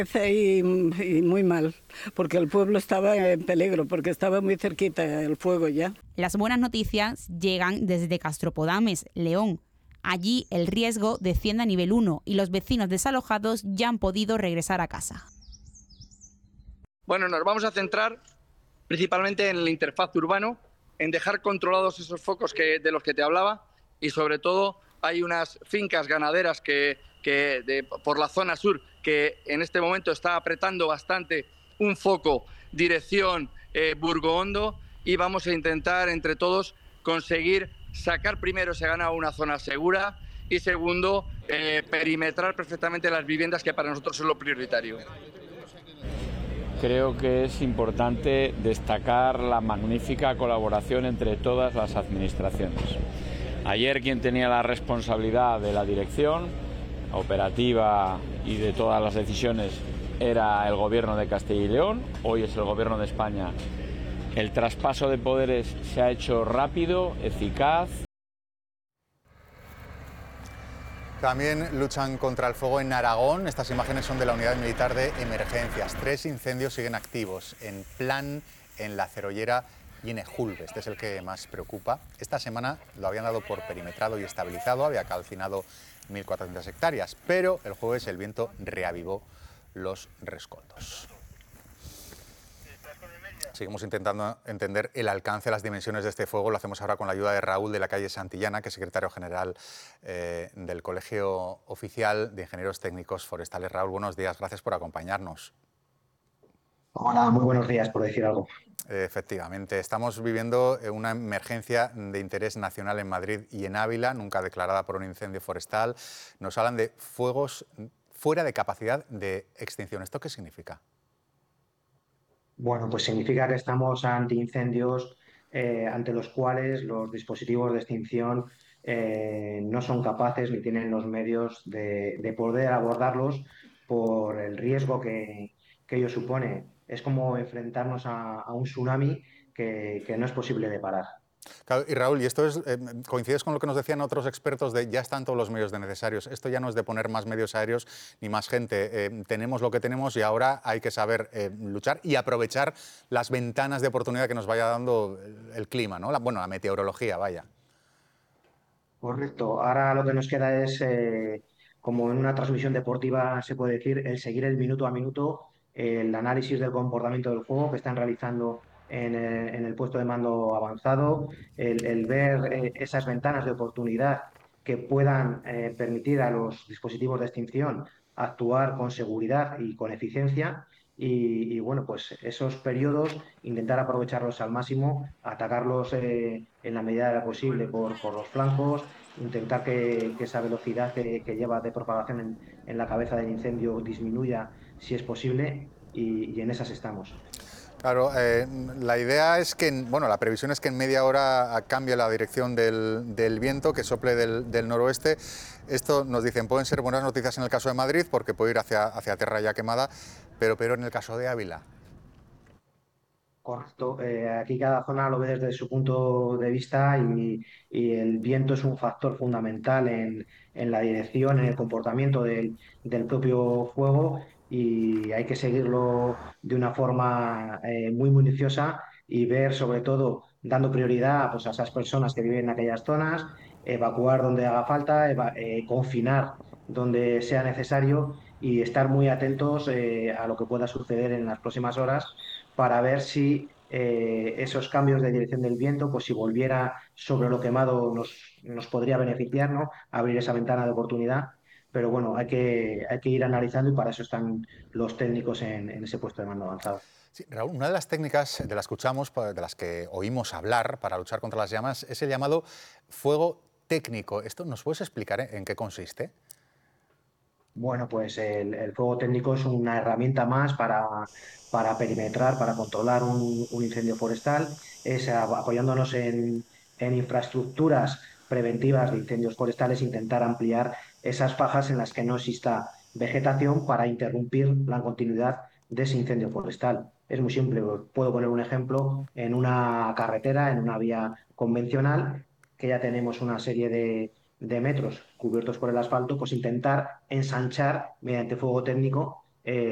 Y muy mal, porque el pueblo estaba en peligro, porque estaba muy cerquita el fuego ya. Las buenas noticias llegan desde Castropodames, León. Allí el riesgo desciende a nivel 1 y los vecinos desalojados ya han podido regresar a casa. Bueno, nos vamos a centrar principalmente en la interfaz urbano, en dejar controlados esos focos de los que te hablaba, y sobre todo hay unas fincas ganaderas por la zona sur que en este momento está apretando bastante un foco dirección Burgoondo, y vamos a intentar entre todos conseguir sacar primero ese ganado a una zona segura y segundo perimetrar perfectamente las viviendas, que para nosotros es lo prioritario. Creo que es importante destacar la magnífica colaboración entre todas las administraciones. Ayer quien tenía la responsabilidad de la dirección operativa y de todas las decisiones era el Gobierno de Castilla y León, hoy es el Gobierno de España. El traspaso de poderes se ha hecho rápido, eficaz. También luchan contra el fuego en Aragón. Estas imágenes son de la Unidad Militar de Emergencias. 3 incendios siguen activos en Plan, en La Cerollera y en Ejulbe. Este es el que más preocupa. Esta semana lo habían dado por perimetrado y estabilizado, había calcinado 1.400 hectáreas, pero el jueves el viento reavivó los rescoldos. Seguimos intentando entender el alcance, las dimensiones de este fuego. Lo hacemos ahora con la ayuda de Raúl de la calle Santillana, que es secretario general del Colegio Oficial de Ingenieros Técnicos Forestales. Raúl, buenos días, gracias por acompañarnos. Hola, muy buenos días, por decir algo. Efectivamente, estamos viviendo una emergencia de interés nacional en Madrid y en Ávila, nunca declarada por un incendio forestal. Nos hablan de fuegos fuera de capacidad de extinción. ¿Esto qué significa? Bueno, pues significa que estamos ante incendios ante los cuales los dispositivos de extinción no son capaces ni tienen los medios de poder abordarlos por el riesgo que ello supone. Es como enfrentarnos a un tsunami que no es posible de parar. Claro, y Raúl, y esto es, coincides con lo que nos decían otros expertos de ya están todos los medios necesarios. Esto ya no es de poner más medios aéreos ni más gente. Tenemos lo que tenemos y ahora hay que saber luchar y aprovechar las ventanas de oportunidad que nos vaya dando el clima, ¿no? La meteorología, vaya. Correcto. Ahora lo que nos queda es, como en una transmisión deportiva se puede decir, el seguir el minuto a minuto, el análisis del comportamiento del juego que están realizando en el puesto de mando avanzado, el ver esas ventanas de oportunidad que puedan permitir a los dispositivos de extinción actuar con seguridad y con eficiencia. Bueno, pues esos periodos, intentar aprovecharlos al máximo, atacarlos en la medida de lo posible por los flancos, intentar que esa velocidad que lleva de propagación en la cabeza del incendio disminuya si es posible, y en esas estamos. Claro, la idea es que, la previsión es que en media hora cambie la dirección del viento, que sople del noroeste. Esto nos dicen, pueden ser buenas noticias en el caso de Madrid, porque puede ir hacia tierra ya quemada, pero peor en el caso de Ávila. Correcto. Aquí cada zona lo ve desde su punto de vista y el viento es un factor fundamental en la dirección, en el comportamiento del propio fuego, y hay que seguirlo de una forma muy minuciosa y ver, sobre todo, dando prioridad pues, a esas personas que viven en aquellas zonas, evacuar donde haga falta, confinar donde sea necesario y estar muy atentos a lo que pueda suceder en las próximas horas para ver si esos cambios de dirección del viento, pues si volviera sobre lo quemado nos podría beneficiar, ¿no? Abrir esa ventana de oportunidad. Pero bueno, hay que ir analizando y para eso están los técnicos en ese puesto de mando avanzado. Sí, Raúl, una de las técnicas de las que escuchamos, de las que oímos hablar para luchar contra las llamas, es el llamado fuego técnico. ¿Esto nos puedes explicar en qué consiste? Bueno, pues el fuego técnico es una herramienta más para perimetrar, para controlar un incendio forestal, es apoyándonos en infraestructuras preventivas de incendios forestales, intentar ampliar esas fajas en las que no exista vegetación para interrumpir la continuidad de ese incendio forestal. Es muy simple, puedo poner un ejemplo en una carretera, en una vía convencional, que ya tenemos una serie de metros cubiertos por el asfalto, pues intentar ensanchar mediante fuego técnico